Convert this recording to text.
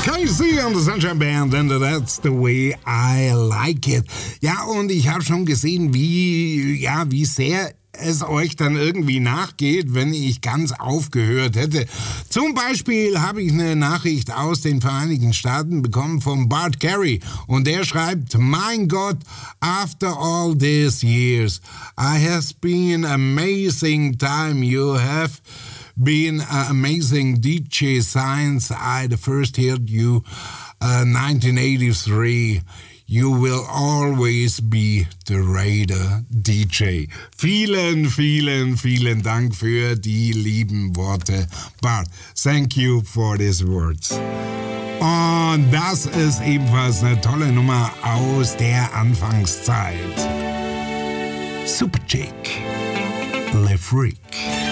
KC and the Sunshine Band, and that's the way I like it. Ja, und ich habe schon gesehen, wie sehr es euch dann irgendwie nachgeht, wenn ich ganz aufgehört hätte. Zum Beispiel habe ich eine Nachricht aus den Vereinigten Staaten bekommen von Bart Carey und der schreibt: Mein Gott, after all these years, I has been amazing time. You have been an amazing DJ since I first heard you 1983. You will always be the Raider DJ. Vielen, vielen, vielen Dank für die lieben Worte, Bart. Thank you for these words. Und das ist ebenfalls eine tolle Nummer aus der Anfangszeit. Super Chick, Le Freak.